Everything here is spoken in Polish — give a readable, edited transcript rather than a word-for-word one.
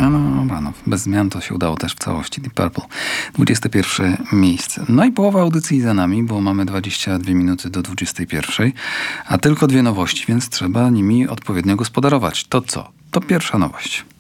No, bez zmian to się udało też w całości. Deep Purple, 21 miejsce. No i połowa audycji za nami, bo mamy 22 minuty do 21, a tylko dwie nowości, więc trzeba nimi odpowiednio gospodarować. To co? To pierwsza nowość.